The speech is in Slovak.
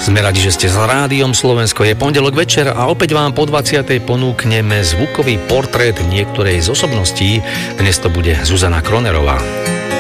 Sme radi, že ste s Rádiom Slovensko. Je pondelok večer a opäť vám po 20. ponúkneme zvukový portrét niektorej z osobností. Dnes to bude Zuzana Kronerová.